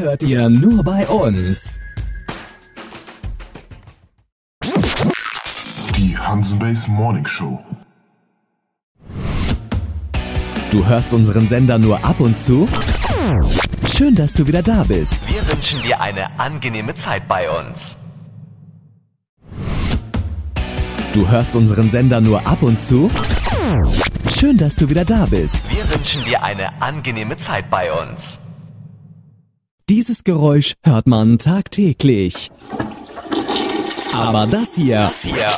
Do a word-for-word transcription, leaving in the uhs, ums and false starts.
hört ihr nur bei uns. Die Hansenbase Morning Show. Du hörst unseren Sender nur ab und zu? Schön, dass du wieder da bist. Wir wünschen dir eine angenehme Zeit bei uns. Du hörst unseren Sender nur ab und zu? Schön, dass du wieder da bist. Wir wünschen dir eine angenehme Zeit bei uns. Dieses Geräusch hört man tagtäglich. Aber das hier, Das hier